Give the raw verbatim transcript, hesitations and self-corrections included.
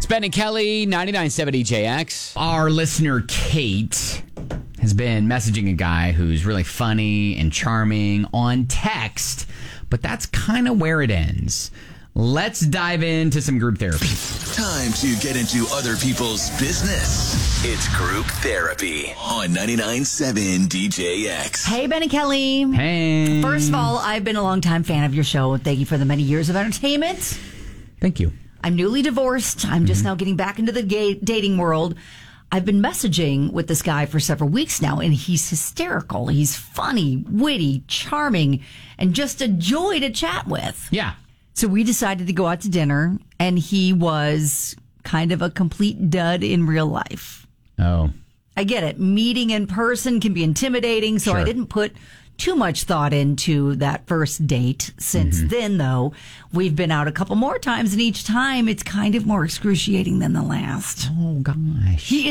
It's Ben and Kelly, ninety-nine point seven E J X. Our listener, Kate, has been messaging a guy who's really funny and charming on text, but that's kind of where it ends. Let's dive into some group therapy. Time to get into other people's business. It's Group Therapy on ninety-nine point seven D J X. Hey, Ben and Kelly. Hey. First of all, I've been a longtime fan of your show. Thank you for the many years of entertainment. Thank you. I'm newly divorced. I'm just mm-hmm. now getting back into the gay dating world. I've been messaging with this guy for several weeks now, and he's hysterical. He's funny, witty, charming, and just a joy to chat with. Yeah. So we decided to go out to dinner, and he was kind of a complete dud in real life. Oh. I get it. Meeting in person can be intimidating, so sure. I didn't put too much thought into that first date. Since mm-hmm. then, though, we've been out a couple more times, and each time it's kind of more excruciating than the last. Oh, gosh. He